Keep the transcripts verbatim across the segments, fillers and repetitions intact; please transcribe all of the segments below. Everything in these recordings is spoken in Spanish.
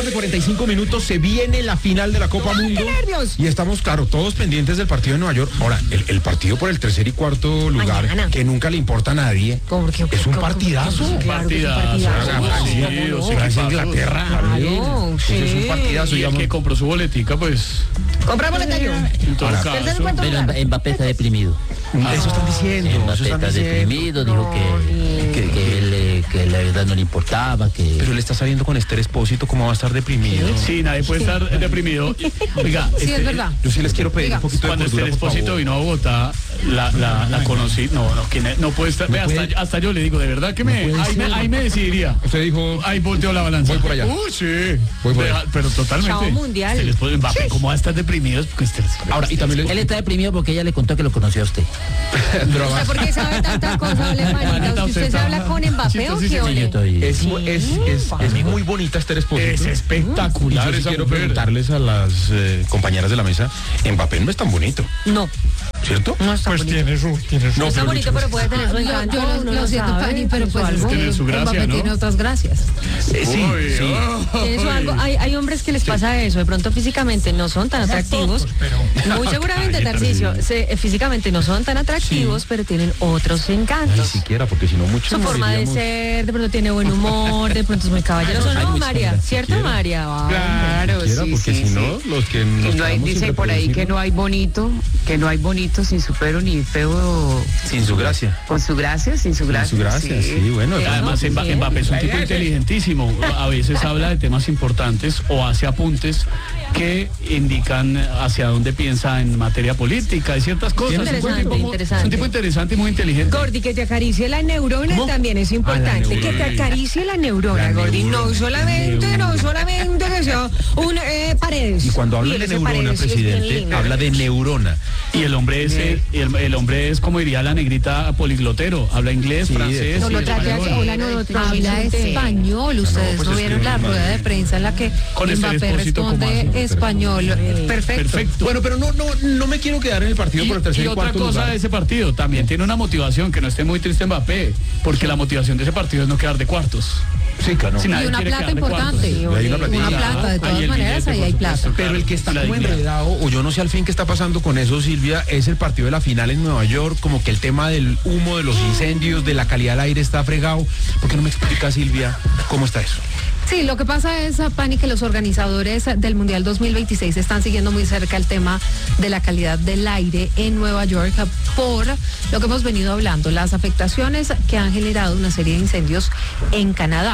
tarde, cuarenta y cinco minutos, se viene la final de la Copa ¡Ay, Mundo. qué nervios! Y estamos, claro, todos pendientes del partido de Nueva York. Ahora, el, el partido por el tercer y cuarto lugar, Mañana. que nunca le importa a nadie, ¿Cómo que- es un cómo- partidazo. cómo- claro que es un Partidazo. partidazo. Sí, ¿Cómo no? sí, Francia, Inglaterra. Claro, Eso es un sí. partidazo, Y el digamos. que compró su boletica, pues, Compramos boleta yo. en todo Ahora, Tercer y caso. cuarto Pero lugar. Mba- Mbappé está deprimido. Eso están diciendo. Eso Mbappé están está diciendo. deprimido, dijo que, que, que, él, eh, que la verdad no le importaba, que... Pero él está saliendo con Esther Espósito, ¿cómo va a estar deprimido? Sí, nadie puede estar deprimido. Oiga, Sí, este, es verdad. Yo sí les quiero pedir Diga. un poquito de cuando cordura, este por Espósito favor. vino a Bogotá, la, la, la conocí. No, no, que ne- no puede estar. No Ve, puede. hasta, hasta yo le digo, de verdad que me, puede ahí, me ser. ahí me decidiría. Usted dijo, Ahí volteó la balanza. Voy por allá. Uy, sí. Voy por Deja- allá. Pero totalmente. Chao, mundial. Se les puede- Mbappé, ¿cómo va a estar deprimido? Porque este- ahora, y también Él le... está deprimido porque ella le contó que lo conoció a usted. Pero ¿Usted por qué sabe tantas cosas, Manita, Manita? usted ¿Usted se está habla con Mbappé o chistosísimo. qué Sí, yo ole? estoy- Es, es, es, es muy bonita Esther Espósito. Es Y espectacular yo sí esa quiero mujer. preguntarles a las eh, compañeras de la mesa, Mbappé no es tan bonito, No, ¿cierto? no está bonito. tiene su, tiene su. No está bonito, pero puede tener su encanto. Yo lo, uno lo siento, sabe, Pani, pero pues algo. Tiene su gracia, Mbappé ¿no? tiene otras gracias. Eh, sí, Uy, sí. oh, Tiene su algo. Hay, hay hombres que les pasa eso, de pronto físicamente no son tan atractivos. Muy seguramente, Tarcisio, se- eh, físicamente no son tan atractivos, pero tienen otros Ni encantos. siquiera, porque si no muchos Su forma de moriríamos. ser, de pronto tiene buen humor, de pronto es muy caballeroso. Ay, No, muchas María, gracias. ¿cierto, Siquiera. María? Ah, Claro, Siquiera, sí, porque sí, si sí. no, los que nos Y no hay, quedamos sin dice por ahí que reproducir, no hay bonito, que no hay bonito sin su pero ni feo sin su gracia. con su gracia, sin su gracia. Sin su gracia, sí, bueno. Sí. Además, Sí, Mba- sí. Mbappé es un tipo inteligentísimo. A veces habla de temas importantes o hace apuntes que indican hacia dónde piensa en materia política y ciertas cosas. Interesante, Es un tipo muy- interesante. Es un tipo interesante y muy inteligente. Gordi, que te acaricie la neurona ¿Cómo? también es importante. neurona. Que te acaricie la neurona, La Gordi. neurona. No solamente, no solamente que sea un eh, paredes. Y cuando habla Mire, de ese neurona, Paredes sí es bien presidente, lindo. habla de neurona. Y el hombre es, eh, el, el hombre es, como diría la negrita, poliglotero. Habla inglés, Sí, francés. No y lo trate español. así, hola, no lo trate Habla así. español, ustedes pues no es vieron que la es rueda de madre. prensa en la que Con ese Mbappé Espósito, ¿cómo responde hace? español. Perfecto. Perfecto. Bueno, pero no, no, no me quiero quedar en el partido Y, por el tercer y y otra cuarto cosa lugar. de ese partido, también tiene una motivación, que no esté muy triste Mbappé, porque la motivación de ese partido es no quedar de cuartos. Sí, claro. Si Y nadie una quiere plata quedar de cuartos. importante. Y hay una platita. Una plata, de Ahí todas el maneras, billete, ahí por hay supuesto, plata. Pero el que está La como dignidad. enredado, o yo no sé al fin qué está pasando con eso, Silvia, es el partido de la final en Nueva York, como que el tema del humo, de los incendios, de la calidad del aire está fregado. ¿Por qué no me explica, Silvia, cómo está eso? Sí, lo que pasa es, Pani, que los organizadores del Mundial dos mil veintiséis están siguiendo muy cerca el tema de la calidad del aire en Nueva York por lo que hemos venido hablando, las afectaciones que han generado una serie de incendios en Canadá.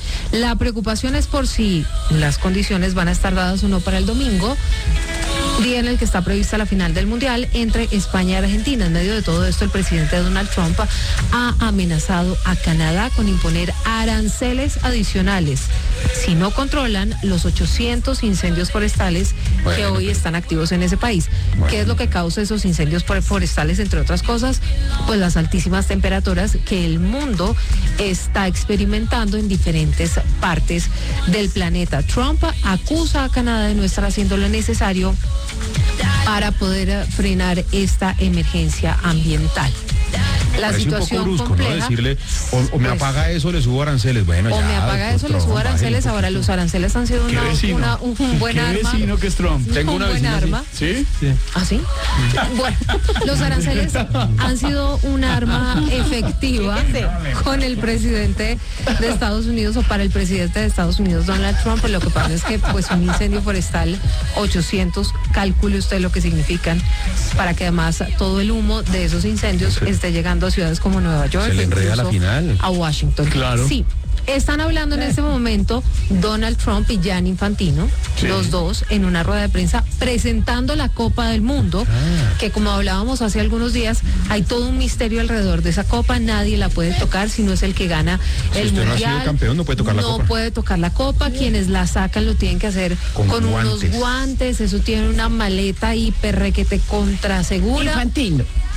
La preocupación es por si las condiciones van a estar dadas o no para el domingo, día en el que está prevista la final del Mundial entre España y Argentina. En medio de todo esto, el presidente Donald Trump ha amenazado a Canadá con imponer aranceles adicionales si no controlan los ochocientos incendios forestales que Bueno, hoy pero- están activos en ese país. Bueno. ¿Qué es lo que causa esos incendios for- forestales, entre otras cosas? Pues las altísimas temperaturas que el mundo está experimentando en diferentes partes del planeta. Trump acusa a Canadá de no estar haciendo lo necesario para poder eh, frenar esta emergencia ambiental. La Parece situación un poco brusco, compleja. ¿no? Decirle, o, o me pues, apaga eso, le subo aranceles. Bueno, o ya, me apaga doctor eso, le Trump, subo bájale un aranceles. Ahora poquito. los aranceles han sido ¿Qué una, vecino? una- un, un buen ¿Qué arma. vecino que es Trump? Tengo un una buen vecina así. arma. ¿Sí? ¿Ah, sí? Bueno, los aranceles han sido un arma efectiva con el presidente de Estados Unidos o para el presidente de Estados Unidos, Donald Trump. Lo que pasa es que pues un incendio forestal, ochocientos, calcule usted lo que significan, para que además todo el humo de esos incendios Se- esté llegando a ciudades como Nueva York, se le enreda la incluso final. a Washington. Claro. Sí. Están hablando en este momento Donald Trump y Gianni Infantino, Sí. los dos en una rueda de prensa presentando la Copa del Mundo, Ah. que como hablábamos hace algunos días, hay todo un misterio alrededor de esa copa, nadie la puede tocar si no es el que gana Si el usted no ha mundial. sido campeón, no puede tocar la No copa. puede tocar la copa, quienes la sacan lo tienen que hacer Con con, unos guantes. guantes, eso tiene una maleta hiper requete contra segura. Infantino.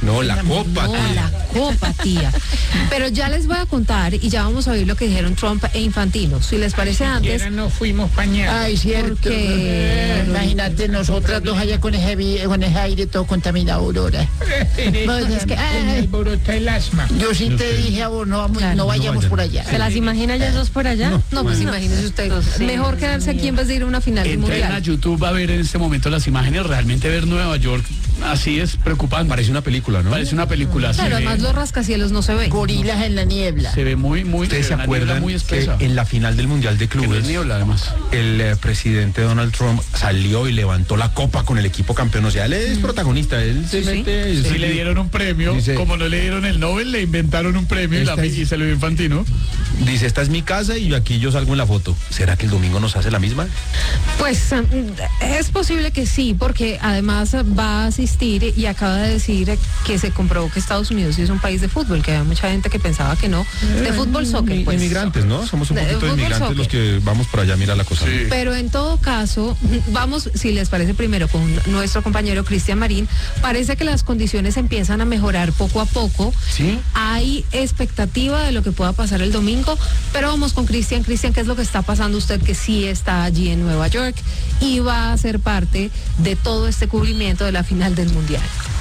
No, la copa, No, tía. la copa, tía. Pero ya les voy a contar y ya vamos a oír lo que dijeron Trump e Infantino. Si les parece antes. no fuimos pañados. Ay, cierto. Porque- Imagínate nosotras dos allá con ese, vi- con ese aire todo contaminado, Aurora. No, es que, ay, alborota el asma. yo sí te dije a vos, no, vamos, Claro. no vayamos No por allá. ¿Se las imagina ya dos por allá? No, pues imagínese usted. Sí. Mejor quedarse aquí en vez de ir a una final del Entren a mundial. YouTube a ver en este momento las imágenes, realmente ver Nueva York así es preocupante. Parece una película, ¿no? Parece una película. Claro, se, además ve, los rascacielos no se ven. Gorilas en la niebla. se ve muy, muy. ¿Ustedes se una niebla acuerdan muy que espesa. en la final del Mundial de Que no es Clubes niebla, además. el eh, presidente Donald Trump salió y levantó la copa con el equipo campeón? O sea, él es protagonista, él se Sí, sí. mete... Si sí, le dieron un premio, Dice- como no le dieron el Nobel, le inventaron un premio y, la- Esta es- y se lo dio Infantino. Dice, esta es mi casa y aquí yo salgo en la foto. ¿Será que el domingo nos hace la misma? Pues mm, es posible que sí, porque además va a asistir y acaba de decir que se comprobó que Estados Unidos sí es un país de fútbol, que había mucha gente que pensaba que no, de fútbol soccer. Inmi- Pues. Inmigrantes, ¿no? Somos un De- de poquito fútbol inmigrantes soccer. los que vamos por allá, mira la cosa. Sí. Pero en todo caso, vamos, si les parece primero, con nuestro compañero Cristian Marín, parece que las condiciones empiezan a mejorar poco a poco. ¿Sí? Hay expectativa de lo que pueda pasar el domingo, pero vamos con Cristian. Cristian, ¿qué es lo que está pasando usted que sí está allí en Nueva York y va a ser parte de todo este cubrimiento de la final del Mundial?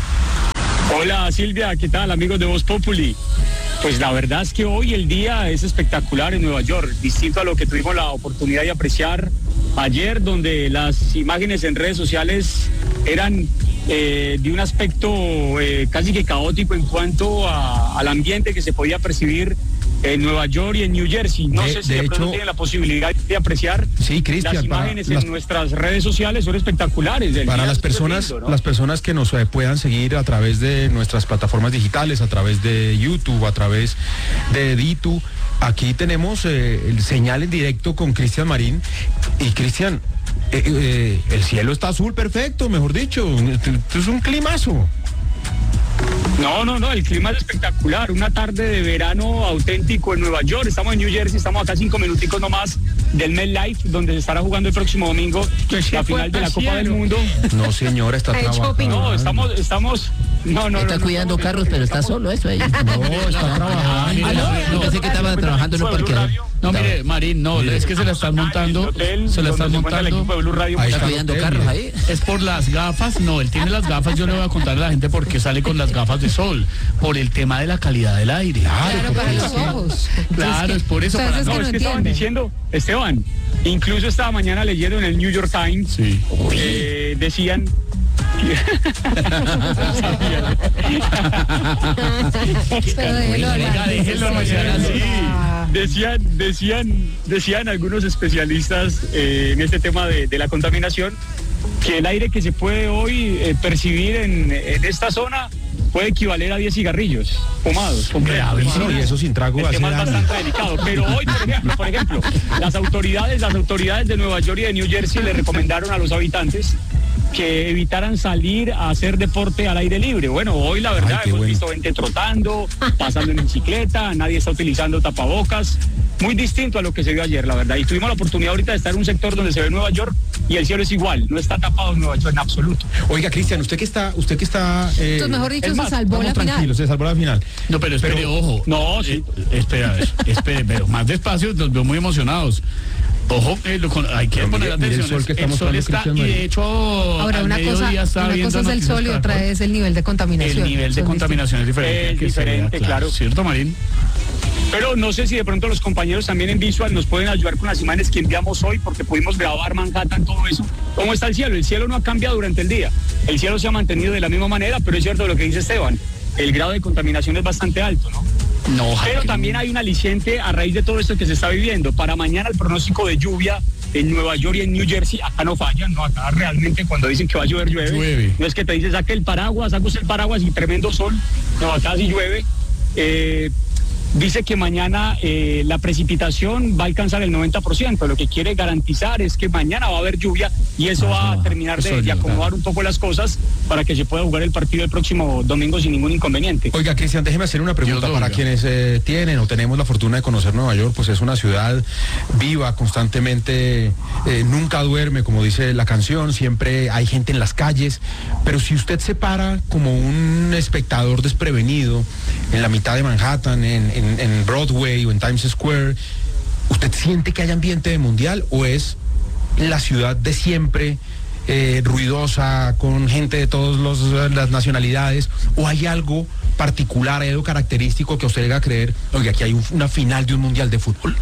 Hola Silvia, ¿qué tal amigos de Voz Populi? Pues la verdad es que hoy el día es espectacular en Nueva York, distinto a lo que tuvimos la oportunidad de apreciar ayer, donde las imágenes en redes sociales eran eh, de un aspecto eh, casi que caótico en cuanto a- al ambiente que se podía percibir en Nueva York y en New Jersey. No De- sé si de de, pronto hecho- tienen la posibilidad de apreciar Sí, Cristian, las para imágenes las- en nuestras redes sociales, son espectaculares. El Para día las es personas, lindo, ¿no? las personas que nos eh, puedan seguir a través de nuestras plataformas digitales, a través de YouTube, a través de Ditu, aquí tenemos eh, el señal en directo con Cristian Marín. Y Cristian, eh, eh, el cielo está azul, perfecto, mejor dicho, esto es un climazo. No, no, no, el clima es espectacular, una tarde de verano auténtico en Nueva York, estamos en New Jersey, estamos acá cinco minuticos nomás del MetLife, donde se estará jugando el próximo domingo la final de la Copa del Mundo. No, señora, está Ha hecho trabajando. shopping. No, estamos, estamos, no, no, Está no, no, cuidando estamos- carros, pero está estamos- solo eso ella. No, está trabajando. mire, Ah, no, no, yo pensé que estaba trabajando en un Blue parque. Radio. No, mire, Marín, no, es que se la están montando, Hotel, se la donde están se encuentra el equipo de montando. Blue Radio. Ahí Está está. cuidando hotel, carros mire. ahí. Es por las gafas, no, él tiene las gafas, yo le voy a contar a la gente por qué sale con las gafas de sol, por el tema de la calidad del aire. Claro, para los ojos. Claro, es por eso, Ustedes para es no, que No, no es que estaban entienden. diciendo, Esteban, incluso esta mañana leyendo en el New York Times, Sí. eh, decían... Pero déjelo hablar. Venga, déjelo Sí, mañana, sí. sí. Decían, decían, decían algunos especialistas eh, en este tema de, de la contaminación que el aire que se puede hoy eh, percibir en, en esta zona puede equivaler a diez cigarrillos fumados. completos. Gravísimo, y eso sin trago El hace tema es daño. bastante delicado. Pero hoy, por ejemplo, por ejemplo, las autoridades, las autoridades de Nueva York y de New Jersey le recomendaron a los habitantes que evitaran salir a hacer deporte al aire libre. Bueno, hoy la verdad Ay, qué hemos bueno. visto gente trotando, pasando en bicicleta, nadie está utilizando tapabocas. Muy distinto a lo que se vio ayer, la verdad. Y tuvimos la oportunidad ahorita de estar en un sector donde se ve Nueva York y el cielo es igual, no está tapado en Nueva York en absoluto. Oiga, Cristian, usted que está, usted que está. eh, Entonces, mejor dicho, es se más, salvó vamos la final. tranquilos, se salvó la final. No, pero espere, Pero- ojo. No, sí. Eh, espera, espere, pero más despacio, los veo muy emocionados. Ojo, eh, lo con- hay que Pero poner mire- mire el atención. sol que está el sol mostrando está, Cristian y Marín. de hecho, Ahora, al una cosa, mediodía estaba una viendo cosa es el Noticias sol y otra Caracol. es el nivel de contaminación. El nivel de Son contaminación es diferente. Es que se vea diferente, claro. ¿Cierto, Marín? Pero no sé si de pronto los compañeros también en Visual nos pueden ayudar con las imágenes que enviamos hoy, porque pudimos grabar Manhattan, todo eso. ¿Cómo está el cielo? El cielo no ha cambiado durante el día. El cielo se ha mantenido de la misma manera, pero es cierto lo que dice Esteban. El grado de contaminación es bastante alto, ¿no? No, ojalá Pero que también no. hay un aliciente a raíz de todo esto que se está viviendo. Para mañana el pronóstico de lluvia en Nueva York y en New Jersey, acá no fallan, ¿no? Acá realmente cuando dicen que va a llover, llueve. Llueve. No es que te dicen, saque el paraguas, saca usted el paraguas y tremendo sol. No, acá sí llueve. Eh, dice que mañana eh, la precipitación va a alcanzar el noventa por ciento. Lo que quiere garantizar es que mañana va a haber lluvia y eso va a terminar de, de acomodar un poco las cosas para que se pueda jugar el partido el próximo domingo sin ningún inconveniente. Oiga, Cristian, déjeme hacer una pregunta Dios, para oiga. quienes eh, tienen o tenemos la fortuna de conocer Nueva York. Pues es una ciudad viva, constantemente, eh, nunca duerme, como dice la canción, siempre hay gente en las calles, pero si usted se para como un espectador desprevenido en la mitad de Manhattan, en, en, en Broadway o en Times Square, ¿usted siente que hay ambiente de mundial o es la ciudad de siempre, eh, ruidosa, con gente de todas las nacionalidades, o hay algo particular, algo característico que a usted le haga creer, oiga, aquí hay un, una final de un mundial de fútbol?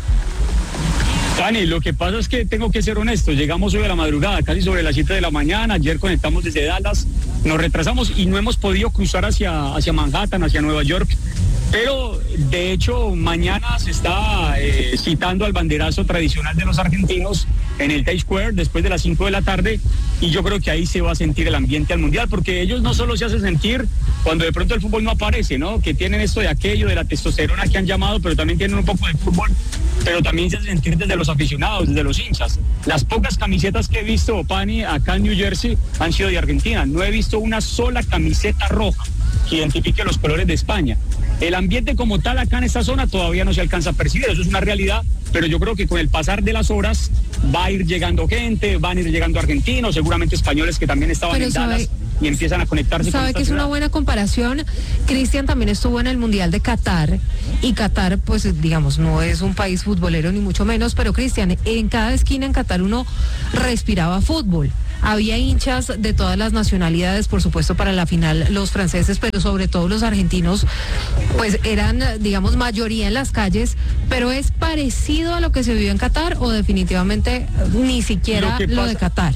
Dani, lo que pasa es que tengo que ser honesto, llegamos hoy a la madrugada, casi sobre las siete de la mañana, ayer conectamos desde Dallas, nos retrasamos y no hemos podido cruzar hacia, hacia Manhattan, hacia Nueva York, pero de hecho mañana se está eh, citando al banderazo tradicional de los argentinos en el Times Square después de las cinco de la tarde y yo creo que ahí se va a sentir el ambiente al mundial, porque ellos no solo se hacen sentir cuando de pronto el fútbol no aparece, ¿no? Que tienen esto de aquello, de la testosterona que han llamado, pero también tienen un poco de fútbol, pero también se hacen sentir desde los aficionados, desde los hinchas. Las pocas camisetas que he visto, Pani, acá en New Jersey han sido de Argentina. No he visto una sola camiseta roja que identifique los colores de España. El ambiente como tal acá en esta zona todavía no se alcanza a percibir, eso es una realidad, pero yo creo que con el pasar de las horas va a ir llegando gente, van a ir llegando argentinos, seguramente españoles que también estaban Pero en sabe- Dallas y empiezan a conectarse con Sabe esta que es una ciudad. buena comparación. Cristian también estuvo en el Mundial de Qatar y Qatar, pues digamos, no es un país futbolero ni mucho menos, pero Cristian, en cada esquina en Qatar uno respiraba fútbol. Había hinchas de todas las nacionalidades, por supuesto para la final los franceses, pero sobre todo los argentinos, pues eran, digamos, mayoría en las calles, pero ¿es parecido a lo que se vivió en Qatar o definitivamente ni siquiera Lo que lo pasa- de Qatar?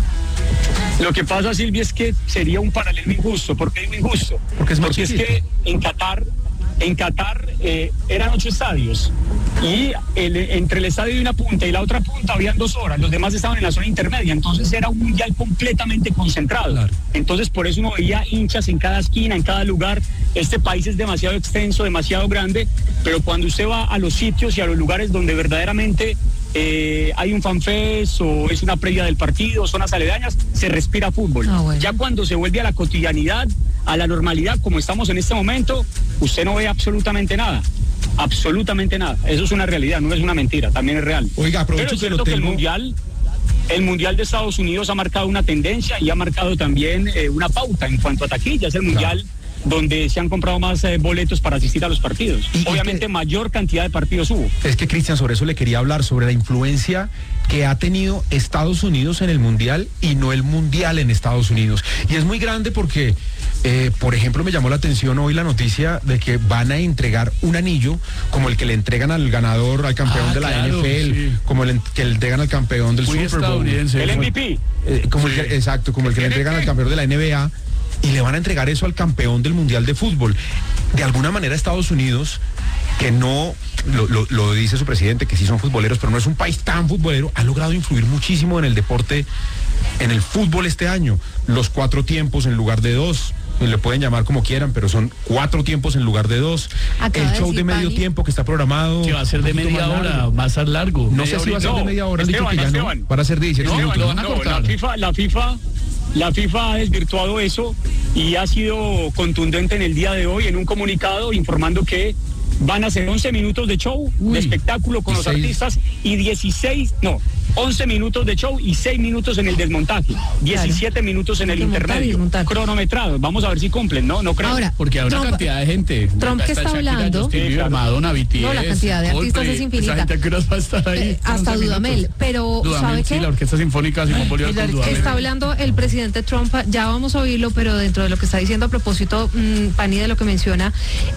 Lo que pasa, Silvia, es que sería un paralelo injusto. ¿Por qué digo injusto? Porque es más Porque es chiquito. que en Qatar, en Qatar eh, eran ocho estadios y el- entre el estadio de una punta y la otra punta habían dos horas, los demás estaban en la zona intermedia, entonces era un mundial completamente concentrado. Claro. Entonces por eso uno veía hinchas en cada esquina, en cada lugar. Este país es demasiado extenso, demasiado grande, pero cuando usted va a los sitios y a los lugares donde verdaderamente eh, hay un fanfest o es una previa del partido, zonas aledañas, se respira fútbol. Ah, bueno. Ya cuando se vuelve a la cotidianidad, a la normalidad, como estamos en este momento, usted no ve absolutamente nada. Absolutamente nada. Eso es una realidad, no es una mentira, también es real. Oiga, aprovecho Pero es que lo cierto que el tengo. mundial, el mundial de Estados Unidos ha marcado una tendencia y ha marcado también eh, una pauta en cuanto a taquillas. El mundial donde se han comprado más eh, boletos para asistir a los partidos. Y- y Obviamente que- mayor cantidad de partidos hubo. Es que, Cristian, sobre eso le quería hablar, sobre la influencia que ha tenido Estados Unidos en el Mundial y no el Mundial en Estados Unidos. Y es muy grande porque, eh, por ejemplo, me llamó la atención hoy la noticia de que van a entregar un anillo como el que le entregan al ganador, al campeón Ah, de la claro, N F L, sí. como el que le entregan al campeón del Muy Super Bowl. estadounidense. El eso. M V P. Eh, como el Sí. que- exacto, como el que le entregan al campeón de la N B A y le van a entregar eso al campeón del Mundial de Fútbol. De alguna manera Estados Unidos, que no, lo, lo- lo dice su presidente, que sí son futboleros, pero no es un país tan futbolero, ha logrado influir muchísimo en el deporte, en el fútbol este año. Los cuatro tiempos en lugar de dos. Le pueden llamar como quieran, pero son cuatro tiempos en lugar de dos. Acaba el de show decir de medio Pani- tiempo que está programado. Que va a ser de un poquito media más hora, largo. va a ser largo. No media sé si va a ser horita. de media hora, han dicho Esteban, que ya no. Esteban. Van a ser diecisiete No, minutos. lo no, van a no, cortar. la FIFA, la FIFA, la FIFA ha desvirtuado eso y ha sido contundente en el día de hoy en un comunicado informando que van a ser once minutos de show, Uy. de espectáculo con los dieciséis. artistas y dieciséis, no, once minutos de show y seis minutos en el desmontaje, diecisiete minutos en el Desmontar y intermedio, desmontar. cronometrado. Vamos a ver si cumplen, ¿no? No creo. Ahora, Porque hay una Trump- cantidad de gente. Trump que Está está Shakira, hablando- Justin Sí, Bieber, claro. Madonna, B T S. No, la cantidad de artistas Coldplay. es infinita. Esa gente, ¿a qué horas va a estar ahí? Eh, hasta once Dudamel, minutos. pero Dudamel, ¿sabe sí, qué? la Orquesta Sinfónica Simón Bolívar con Dudamel. Está hablando el presidente Trump, ya vamos a oírlo, pero dentro de lo que está diciendo a propósito, mmm, Pani, de lo que menciona,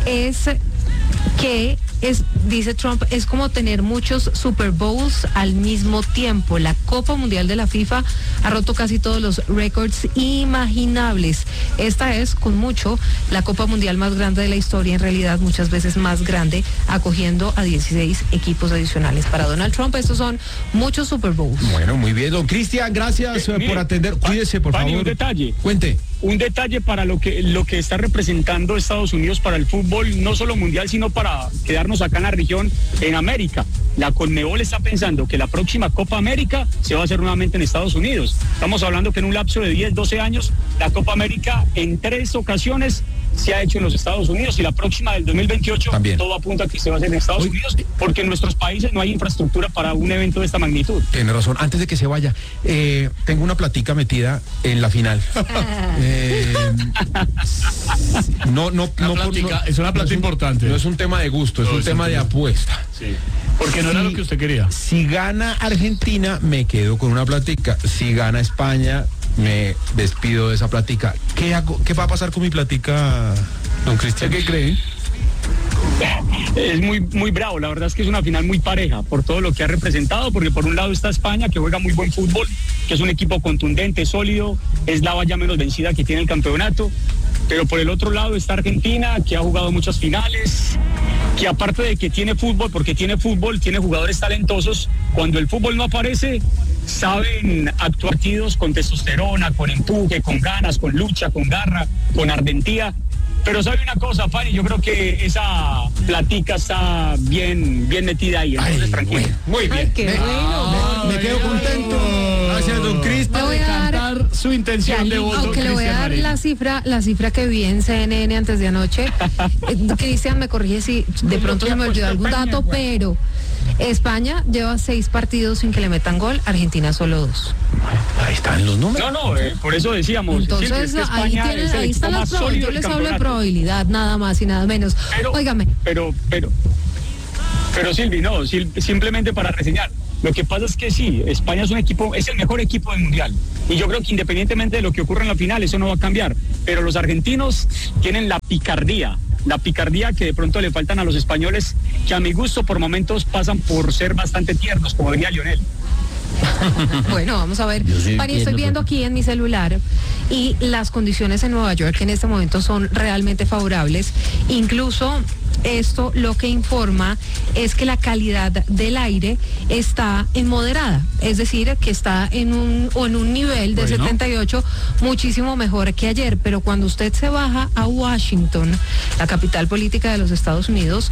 es que es, dice Trump, es como tener muchos Super Bowls al mismo tiempo. La Copa Mundial de la FIFA ha roto casi todos los récords imaginables. Esta es, con mucho, la Copa Mundial más grande de la historia, en realidad muchas veces más grande, acogiendo a dieciséis equipos adicionales. Para Donald Trump, estos son muchos Super Bowls. Bueno, muy bien, don Cristian, gracias Eh, eh, mire, por atender. Cuídese, por Pani, favor. un detalle. Cuente. Un detalle para lo que lo que está representando Estados Unidos para el fútbol, no solo mundial, sino para quedarnos quedarnos acá en la región, en América. La Conmebol está pensando que la próxima Copa América se va a hacer nuevamente en Estados Unidos. Estamos hablando que en un lapso de diez, doce años, la Copa América en tres ocasiones se ha hecho en los Estados Unidos, y la próxima del dos mil veintiocho También. todo apunta a que se va a hacer en Estados Uy. Unidos, porque en nuestros países no hay infraestructura para un evento de esta magnitud. Tiene razón. Antes de que se vaya, eh, tengo una platica metida en la final. Eh, no, no, Una no, por- plática, no- es una no plata un- importante. No es un tema de gusto, es No, un es un tema de tema- apuesta. Sí. Porque no era Sí. lo que usted quería. Si gana Argentina, me quedo con una platica. Si gana España, me despido de esa platica. ¿Qué hago? ¿Qué va a pasar con mi platica, don Cristian? ¿Qué cree? Es muy, muy bravo, la verdad es que es una final muy pareja por todo lo que ha representado, porque por un lado está España, que juega muy buen fútbol, que es un equipo contundente, sólido, es la valla menos vencida que tiene el campeonato, pero por el otro lado está Argentina, que ha jugado muchas finales, que aparte de que tiene fútbol, porque tiene fútbol, tiene jugadores talentosos, cuando el fútbol no aparece, saben actuar partidos con testosterona, con empuje, con ganas, con lucha, con garra, con ardentía. Pero sabe una cosa, Fanny, yo creo que esa platica está bien, bien metida ahí, entonces Ay, tranquilo. bueno, muy bien. Ay, qué bueno. Me quedo contento. Gracias, don Cristian. Le voy a dar- Cantar su intención de voto. Aunque le voy a Cristian dar Marín. la cifra, la cifra que vi en C N N antes de anoche. Eh, Cristian me corrige si de pronto se me olvidó algún dato, pero España lleva seis partidos sin que le metan gol, Argentina solo dos. Ahí están los números. No, no, eh, por eso decíamos. Entonces Silvia, es que ahí, España tienen, es el ahí equipo están las más probabilidades. sólido Yo del les hablo de campeonato. probabilidad, nada más y nada menos. Pero, Óigame. Pero, pero, pero Silvi, no, Sil- simplemente para reseñar. Lo que pasa es que sí, España es un equipo, es el mejor equipo del mundial. Y yo creo que independientemente de lo que ocurra en la final, eso no va a cambiar. Pero los argentinos tienen la picardía, la picardía que de pronto le faltan a los españoles, que a mi gusto por momentos pasan por ser bastante tiernos, como diría Lionel. Bueno, vamos a ver. Pani, estoy viendo aquí en mi celular y las condiciones en Nueva York en este momento son realmente favorables. Incluso esto lo que informa es que la calidad del aire está en moderada, es decir, que está en un, o en un nivel de Bueno. setenta y ocho, muchísimo mejor que ayer. Pero cuando usted se baja a Washington, la capital política de los Estados Unidos,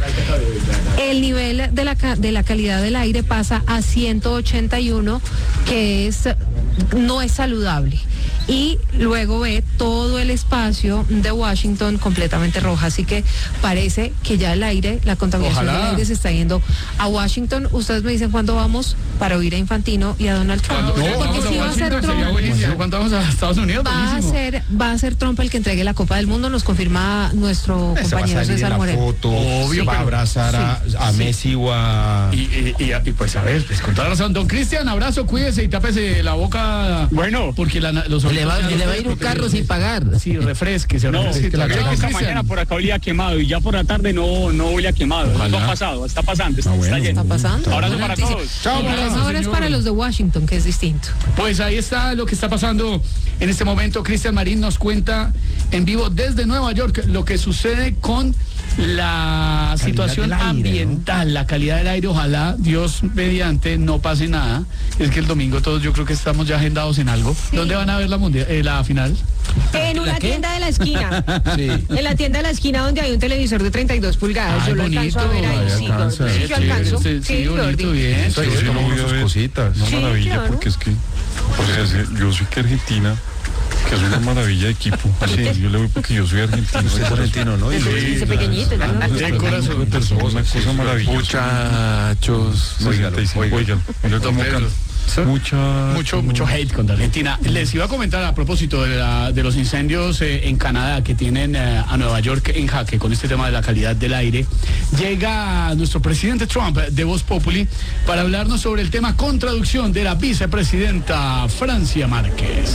el nivel de la, ca- de la calidad del aire pasa a ciento ochenta y uno, que es no es saludable. Y luego ve todo el espacio de Washington completamente roja. Así que parece que ya el aire, la contaminación Ojalá. del aire se está yendo a Washington. Ustedes me dicen cuándo vamos para oír a Infantino y a Donald Trump. No, Porque vamos a si va a ser Washington, sería Trump, buenísimo. ¿Cuándo vamos a Estados Unidos? va a Buenísimo. ser, va a ser Trump el que entregue la Copa del Mundo, nos confirma nuestro Se va a compañero salir en César la Moreno. foto, Obvio, va a pero- abrazar a, a Messi o a... Y, y- y- y pues a ver, pues con toda razón. Don Cristian, abrazo, cuídese y tápese la boca. Bueno. Porque la, los Le va, ojitos ya le no va a ir un están carro sin pagar. Sí, refresquese, No, refresque la creo que cara. esta Cristian. mañana por acá olía quemado y ya por la tarde no, no olía quemado. Ojalá. No ha pasado, está pasando, está, Ah, bueno. está lleno. Está pasando. Abrazo Buena para noticia. todos. Chao, Y por abrazo, eso ahora es señor. para los de Washington, que es distinto. Pues ahí está lo que está pasando en este momento. Cristian Marín nos cuenta en vivo desde Nueva York lo que sucede con la situación del aire, ambiental, la calidad del aire. Ojalá Dios mediante no pase nada. Es que el domingo todos yo creo que estamos ya agendados en algo. ¿Dónde van a ver la mundial, eh, la final? En una tienda de la esquina. Sí. En la tienda de la esquina donde hay un televisor de treinta y dos pulgadas. Ay, yo lo alcanzo a ver bonito. ahí. Ay, Sí, alcanza. Gordy. Sí, yo Sí, alcanzo. Sí, sí, bonito, Gordy. bien. Eso ahí Yo sí tomamos lo voy a sus ver. cositas. Una Sí, maravilla, claro. porque es que, o sea, es- yo soy que Argentina, que es una maravilla de equipo. Así, yo le voy porque yo soy argentino. Usted es argentino, ¿no? Y Sí, ese pequeñito, ¿no? De corazón. Es una cosa maravillosa. Muchachos. sesenta y cinco, oigan, mira cómo Pedro. can- Mucha, Mucho, mucho hate contra Argentina. Les iba a comentar a propósito de, la- de los incendios eh, en Canadá que tienen eh, a Nueva York en jaque con este tema de la calidad del aire. Llega nuestro presidente Trump de Voz Populi para hablarnos sobre el tema con traducción de la vicepresidenta Francia Márquez.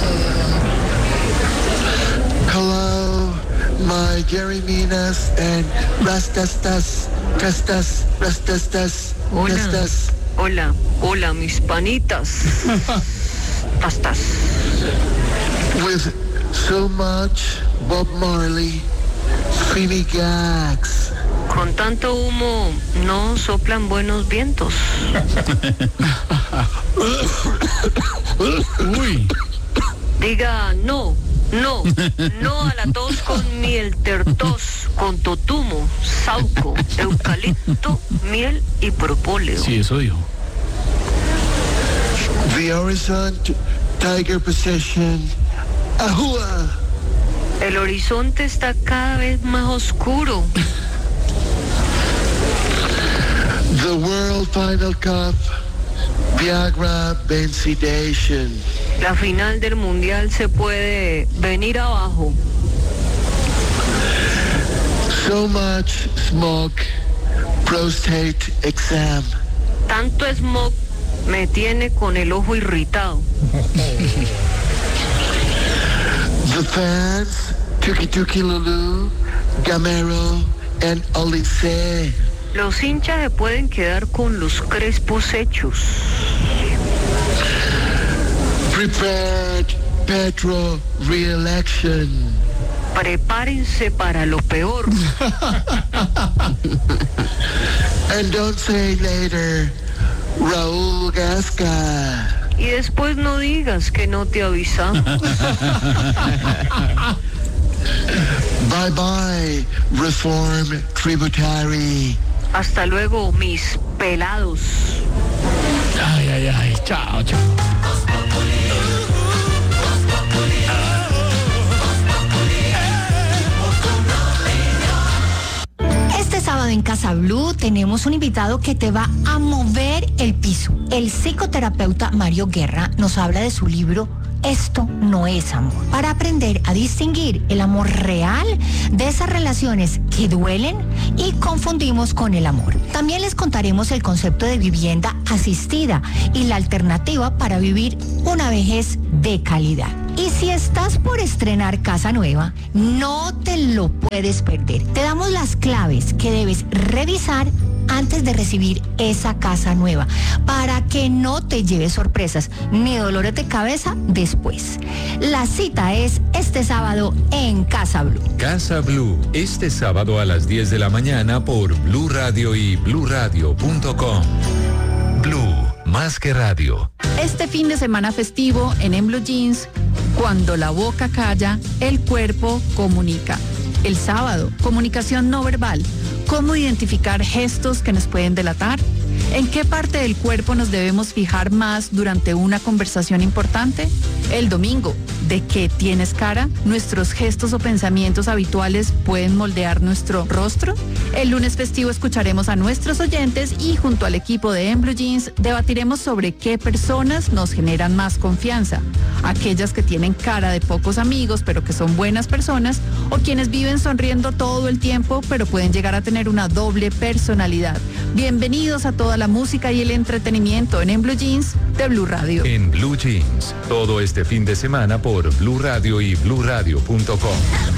Hello, my Gary Minas and Rastastas, Castas, Rastastas, Hola. Castas. Hola, hola, mis panitas. Pastas. With so much Bob Marley, Finny Gags. Con tanto humo no soplan buenos vientos. Uy, Diga no. No, no a la tos con miel, tertos, con totumo, sauco, eucalipto, miel y propóleo. Sí, eso dijo. The horizon, tiger possession, ahua. El horizonte está cada vez más oscuro. The World Final Cup, Viagra Benzidation. La final del mundial se puede venir abajo. So much smoke, prostate exam. Tanto smog me tiene con el ojo irritado. The fans, Tuki Tuki Lulu, Gamero, and Olise. Los hinchas se pueden quedar con los crespos hechos. Prepared Petro re-election. Prepárense para lo peor. And don't say later, Raúl Gasca. Y después no digas que no te avisamos. Bye bye, Reform Tributary. Hasta luego, mis pelados. Ay, ay, ay. Chao, chao. Este sábado en Casa Blue tenemos un invitado que te va a mover el piso. El psicoterapeuta Mario Guerra nos habla de su libro Esto no es amor, para aprender a distinguir el amor real de esas relaciones que duelen y confundimos con el amor. También les contaremos el concepto de vivienda asistida y la alternativa para vivir una vejez de calidad. Y si estás por estrenar casa nueva, no te lo puedes perder. Te damos las claves que debes revisar antes de recibir esa casa nueva, para que no te lleves sorpresas ni dolores de cabeza después. La cita es este sábado en Casa Blue. Casa Blue, este sábado a las diez de la mañana por Blue Radio y blue radio punto com. Blue, más que radio. Este fin de semana festivo en En Blue Jeans, cuando la boca calla, el cuerpo comunica. El sábado, comunicación no verbal. ¿Cómo identificar gestos que nos pueden delatar? ¿En qué parte del cuerpo nos debemos fijar más durante una conversación importante? El domingo, ¿de qué tienes cara? ¿Nuestros gestos o pensamientos habituales pueden moldear nuestro rostro? El lunes festivo escucharemos a nuestros oyentes y junto al equipo de En Blue Jeans debatiremos sobre qué personas nos generan más confianza. Aquellas que tienen cara de pocos amigos pero que son buenas personas, o quienes viven sonriendo todo el tiempo pero pueden llegar a tener una doble personalidad. Bienvenidos a toda la música y el entretenimiento en En Blue Jeans de Blue Radio. En Blue Jeans, todo este fin de semana por Blue Radio y blue radio punto com.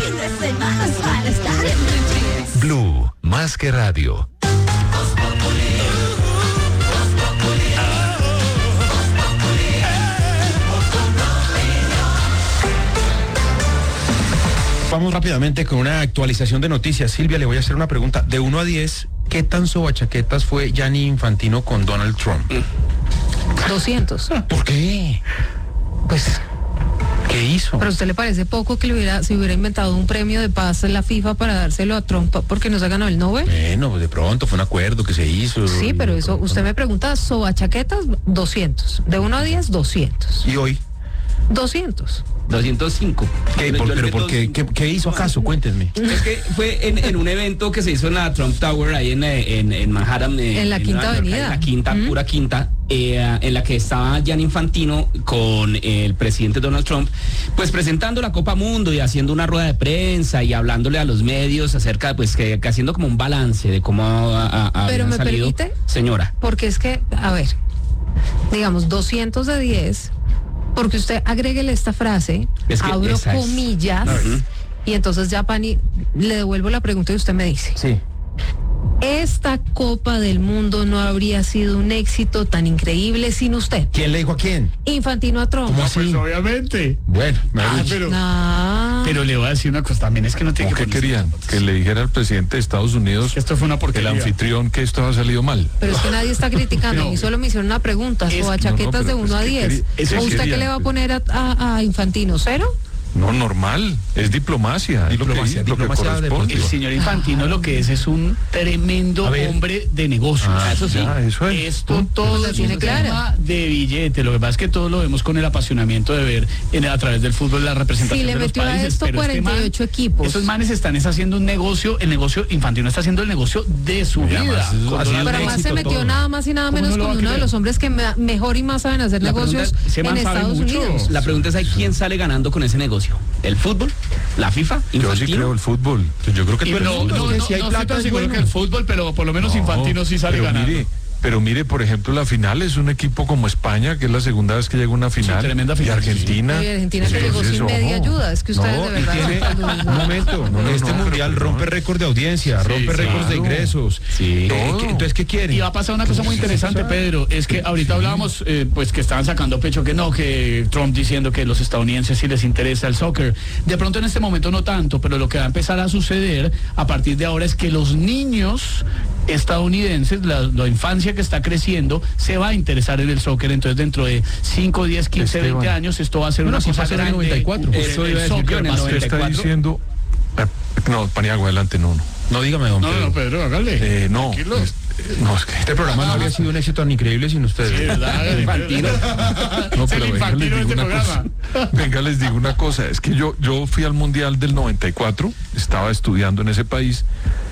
Blue, más que radio. Vamos rápidamente con una actualización de noticias. Silvia, le voy a hacer una pregunta. De uno a diez, ¿qué tan sobachaquetas fue Gianni Infantino con Donald Trump? doscientos. ¿Por qué? Pues, ¿qué hizo? ¿pero a usted le parece poco que le hubiera, se hubiera inventado un premio de paz en la FIFA para dárselo a Trump porque no se ganó el Nobel? Bueno, de pronto fue un acuerdo que se hizo. Sí, pero eso, usted me pregunta, sobachaquetas, doscientos. De uno a diez, doscientos. ¿Y hoy? doscientos. doscientos cinco. ¿Qué, por, pero por qué, ¿qué, ¿Qué hizo acaso? Cuéntenme. Es que fue en, en un evento que se hizo en la Trump Tower, ahí en, en, en Manhattan. En la Quinta Nueva York, Avenida. En la quinta, Mm. pura quinta, eh, en la que estaba Gianni Infantino con el presidente Donald Trump, pues presentando la Copa Mundo y haciendo una rueda de prensa y hablándole a los medios acerca, pues que, que haciendo como un balance de cómo ha, ha- Pero habían me salido. permite, Señora. porque es que, a ver, digamos, doscientos de diez, porque usted agréguele esta frase, Es que abro esa es- comillas, Ujú. y entonces ya, Pani, le devuelvo la pregunta y usted me dice. Sí. Esta Copa del Mundo no habría sido un éxito tan increíble sin usted. ¿Quién le dijo a quién? Infantino a Trump. ¿Cómo así? Pues obviamente. Bueno, me Ah, ha dicho. pero, Ah. pero le voy a decir una cosa, también es que no tiene ¿Cómo que que ponerse- querían? Que le dijera al presidente de Estados Unidos, Esto fue una el porquería. anfitrión, que esto ha salido mal. Pero es que nadie está criticando, a mí No. solo me hicieron una pregunta, Es- o a no, no, chaquetas pero de pues uno a que diez. quería- eso ¿O usted quería, qué le va a pues. poner a, a- a Infantino? ¿Cero? No, normal, es diplomacia. Diplomacia, es lo que, diplomacia lo que corresponde. El señor Infantino lo que es es un tremendo hombre de negocios. Ah, eso sí. ya, eso es. Esto todo Pues la es tiene un clara. tema de billete. Lo que pasa es que todos lo vemos con el apasionamiento de ver en, a través del fútbol la representación Sí, le de los metió a países. esto pero este cuarenta y ocho man, equipos. Esos manes están es haciendo un negocio, el negocio Infantino está haciendo el negocio de su Y vida. además, eso Con ha sido Donald Pero Trump. además se metió todo. nada más y nada ¿Cómo menos no lo va con a uno de creer? los hombres que me- mejor y más saben hacer La pregunta negocios es, ese man en sabe Estados mucho. Unidos. La pregunta es, ¿hay quién sale ganando con ese negocio? ¿El fútbol? ¿La FIFA? Yo sí ¿Infantino? creo el fútbol. Yo creo que Y todo el no, mundo, no, porque no, si hay no plata, estoy tan es seguro bueno. que el fútbol, pero por lo menos No, Infantino sí sale pero ganando. Mire, pero mire, por ejemplo, la final es un equipo como España, que es la segunda vez que llega a una final. tremenda y final, Argentina. Y Argentina que llegó Entonces, sin media ojo. ayuda. Es que ustedes No, de y verdad. tiene- son tan un momento, No, no, este no, mundial pero- rompe récord de audiencia, rompe sí, récords de claro. ingresos. Sí. Eh, Todo. ¿qué- entonces, ¿qué quieren? Y va a pasar una cosa muy interesante, Pedro, es que ahorita hablábamos, eh, pues que estaban sacando pecho que no, que Trump diciendo que los estadounidenses sí les interesa el soccer. De pronto en este momento no tanto, pero lo que va a empezar a suceder a partir de ahora es que los niños estadounidenses, la, la infancia que está creciendo, se va a interesar en el soccer. Entonces dentro de cinco, diez, quince, Esteban. veinte años esto va a ser Bueno, una así cosa pasó en el grande. noventa y cuatro. El- Eso el iba a decir soccer yo en el va a ser- Usted está noventa y cuatro. diciendo... eh, No, Paniagua, adelante, no, no. No, dígame, don No, no, Pedro. no, Pedro, hágale. Eh, no, Tranquilo. es- no, es que... Este programa no habría sido un éxito tan increíble sin ustedes. Sí, ¿verdad? Hágale, Infantino. No, Es pero el venga, les infantino de digo este una programa. cosa. Venga, les digo una cosa. Es que yo, yo fui al Mundial del noventa y cuatro, estaba estudiando en ese país,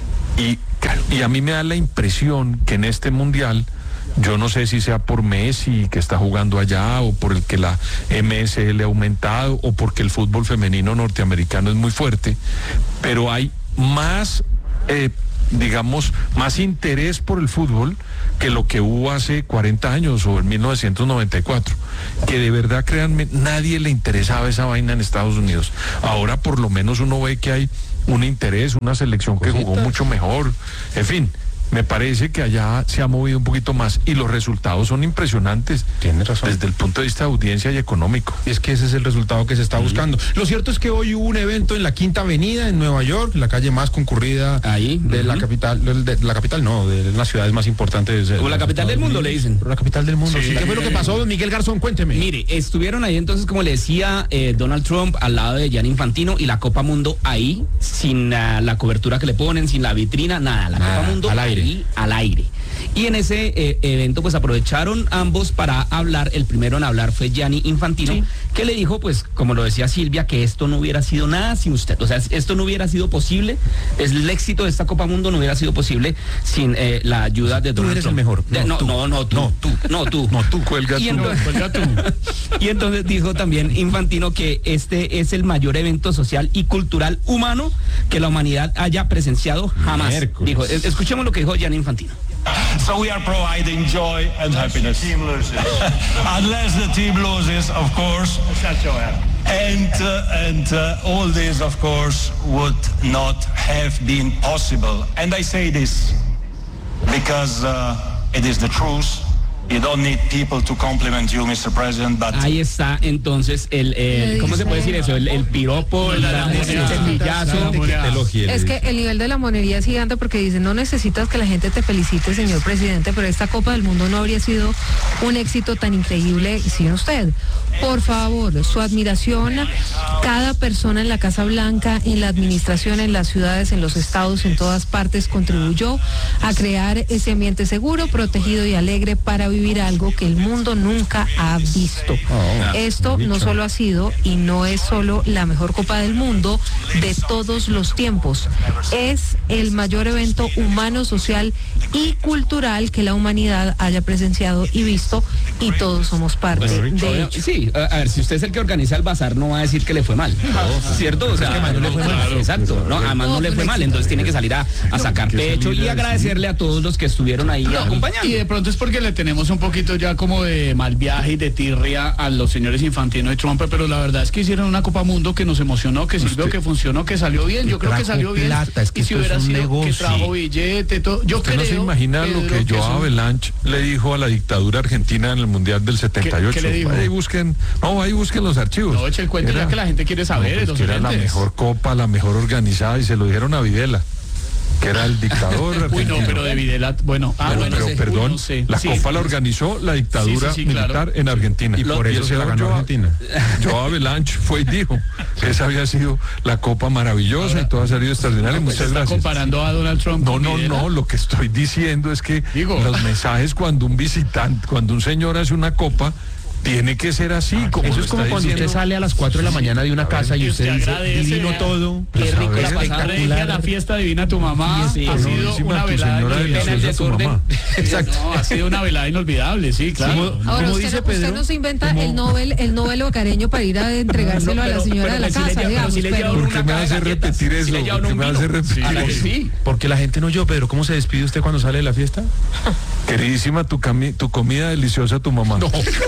y, y a mí me da la impresión que en este Mundial, yo no sé si sea por Messi, que está jugando allá, o por el que la M S L ha aumentado, o porque el fútbol femenino norteamericano es muy fuerte, pero hay más... eh, digamos, más interés por el fútbol que lo que hubo hace cuarenta años o en mil novecientos noventa y cuatro, que de verdad, créanme, nadie le interesaba esa vaina en Estados Unidos. Ahora por lo menos uno ve que hay un interés, una selección que jugó mucho mejor, en fin. Me parece que allá se ha movido un poquito más y los resultados son impresionantes. Tiene razón. Desde el punto de vista de audiencia y económico. Y es que ese es el resultado que se está buscando. Lo cierto es que hoy hubo un evento en la Quinta Avenida en Nueva York, la calle más concurrida Ahí, de la ujú. capital, de, de la capital no, de las ciudades más importantes. de O la los capital del Estados mundo, le Unidos. dicen. Pero la capital del mundo. Sí. Sí. ¿Qué fue lo que pasó, don Miguel Garzón? Cuénteme. Mire, estuvieron ahí entonces, como le decía, eh, Donald Trump al lado de Gianni Infantino y la Copa Mundo ahí, sin uh, la cobertura que le ponen, sin la vitrina, nada. La Nada, Copa Mundo al aire. ahí, al aire. Y en ese eh, evento pues aprovecharon ambos para hablar. El primero en hablar fue Gianni Infantino, Sí. que le dijo, pues como lo decía Silvia, que esto no hubiera sido nada sin usted. O sea, esto no hubiera sido posible, es el éxito de esta Copa Mundo no hubiera sido posible sin eh, la ayuda de Tú Donald eres el Trump. mejor. De- No, no, tú. no, no, tú, No, tú, no, tú. No, tú, cuelga Y tú. entonces- Cuelga tú. Y entonces dijo también Infantino que este es el mayor evento social y cultural humano que la humanidad haya presenciado jamás. Miércoles. Dijo, es- escuchemos lo que dijo Gianni Infantino. So we are providing joy and happiness. Team loses. Unless the team loses, of course. And uh, and uh, all this, of course, would not have been possible. And I say this because uh, it is the truth. You don't need people to compliment you, mister President, but Ahí está entonces el, el- ¿cómo se puede decir eso? El, el piropo, el, La- la- el la- cepillazo. la- Es que el nivel de la monería es gigante porque dicen, no necesitas que la gente te felicite, señor presidente, pero esta Copa del Mundo no habría sido un éxito tan increíble sin usted. Por favor, su admiración, cada persona en la Casa Blanca, en la administración, en las ciudades, en los estados, en todas partes, contribuyó a crear ese ambiente seguro, protegido y alegre para vivir algo que el mundo nunca ha visto. Oh, Esto no dicho. solo ha sido y no es solo la mejor Copa del Mundo de todos los tiempos, es el mayor evento humano, social y cultural que la humanidad haya presenciado y visto, y todos somos parte de ello. Sí, a, a ver, si usted es el que organiza el bazar, no va a decir que le fue mal, ¿cierto? O sea, además no le fue mal. claro, exacto, no, además no le fue mal, entonces tiene que salir a, a sacar pecho y agradecerle a todos los que estuvieron ahí acompañando. Y de pronto es porque le tenemos un poquito ya como de mal viaje y de tirria a los señores Infantino y Trump, pero la verdad es que hicieron una Copa Mundo que nos emocionó, que sirvió, Usted- que funcionó, que salió bien. Yo que creo que trajo salió bien. plata, es que y si esto es hubiera un sido que negocio. trajo billete, todo. Yo Usted creo, no se imagina lo Pedro, que Joao eso- Belanch le dijo a la dictadura argentina en el Mundial del setenta y ocho. ¿Qué- qué le dijo? Ahí busquen, no, ahí busquen los archivos. No, eche el cuento ya que la gente quiere saber, pues los que era la oyentes. mejor copa, la mejor organizada, y se lo dijeron a Videla. que era el dictador Uy, argentino. no, pero de Videla, bueno, ah, Bueno, bueno, pero sé. perdón, Uy, no sé. la Sí, Copa la sí. organizó la dictadura Sí, sí, sí, militar claro. en Argentina. Y por eso el se la señor ganó Joao- Argentina. Joao Avalanche fue y dijo que esa había sido la Copa maravillosa. Ahora, y todo ha salido extraordinario. Pues Muchas está gracias. comparando a Donald Trump No, con no, Videla. no, lo que estoy diciendo es que Digo. los mensajes cuando un visitante, cuando un señor hace una copa, tiene que ser así. Como Eso lo es como está cuando diciendo. usted sale a las cuatro de la mañana de una casa y que usted usted dice, agradece, divino vea. todo. Qué Pues, a rico ver, la pasada. Regia, la fiesta divina tu mamá Sí, ha sí, sido buenísima, una tu velada señora inolvidable. deliciosa, tu mamá. Exacto. No, ha sido una velada inolvidable, sí, claro. Como- Ahora, como usted, dice no, Pedro, usted no se inventa como- el Nobel, el Nobel hogareño para ir a entregárselo No, a la pero- señora pero de la que sí le casa, lleva- digamos. sí le lleva pero- uno ¿Por qué una me caja de hace galletas. repetir Sí eso? le lleva ¿Por qué uno un me vino. hace repetir Sí, eso? sí. Porque la gente no oyó, Pedro. ¿Cómo se despide usted cuando sale de la fiesta? Queridísima, tu, cami- tu comida deliciosa, tu mamá. No. Pedro.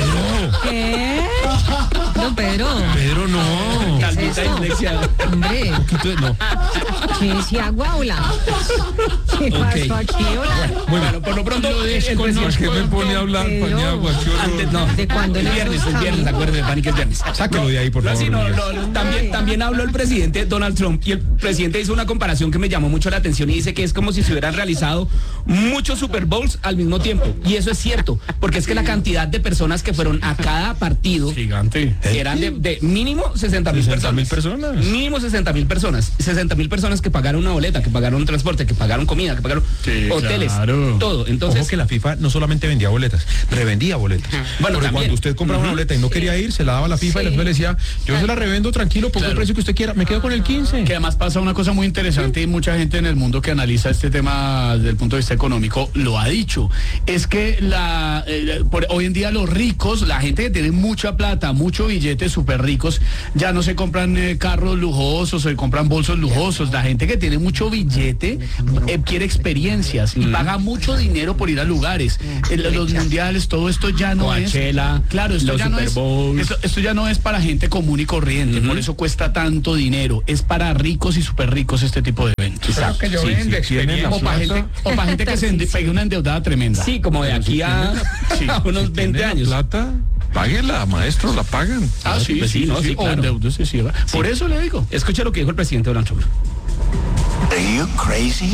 ¿Qué? No, Pedro. Pedro, no. ¿Qué es eso? Hombre, Un poquito de- no. ¿qué decía Guaula? ¿Qué pasó aquí, hola? Muy Bueno, por lo pronto, el presidente- ¿Por qué me pone a hablar, Pedro. Pañagua? Qué horror. Antes no. ¿De cuándo El en viernes, esos el viernes, caminos? acuérdate, Pani, que es viernes. Sáquelo de ahí, por No, favor. sí, no, no, no, también, también habló el presidente Donald Trump y el presidente hizo una comparación que me llamó mucho la atención y dice que es como si se hubieran realizado muchos Super Bowls al mismo tiempo. Y eso es cierto, porque es que la cantidad de personas que fueron a cada partido Gigante. eran de, de mínimo sesenta mil sesenta personas. mil personas. Mínimo sesenta mil personas. sesenta mil personas que pagaron una boleta, que pagaron un transporte, que pagaron comida, que pagaron Sí, hoteles, claro. todo. Entonces, Ojo que la FIFA no solamente vendía boletas, revendía boletas. Bueno, Porque también. cuando usted compraba una Ujú. boleta y no quería ir, se la daba a la FIFA y la Sí. FIFA le decía, yo se la revendo tranquilo, ponga el Claro. precio que usted quiera, me quedo con el quince. Que además pasa una cosa muy interesante y mucha gente en el mundo que analiza este tema desde el punto de vista económico lo ha dicho. Es que la eh, por, hoy en día los ricos, la gente que tiene mucha plata, mucho billete, súper ricos, ya no se compran eh, carros lujosos, se compran bolsos lujosos. La gente que tiene mucho billete eh, quiere experiencias y paga mucho dinero por ir a lugares. Eh, los mundiales, todo esto ya no Coachella, es. Claro, esto los ya no Super es. Bowls. Esto, esto ya no es para gente común y corriente, por eso cuesta tanto dinero. Es para ricos y súper ricos este tipo de eventos. Creo que yo Sí, vendo sí, experiencia. o para gente, o pa' gente que se ende- pegue una endeudada tremenda. sí, como de aquí a, Sí. a unos veinte ¿Tiene años. plata? Páguela, maestro, la pagan. Ah, sí, Pues sí, sí, no, sí, sí, o claro. endeudose, sí, ¿verdad? Por eso le digo. Escuche lo que dijo el presidente Donald Trump. Are you crazy?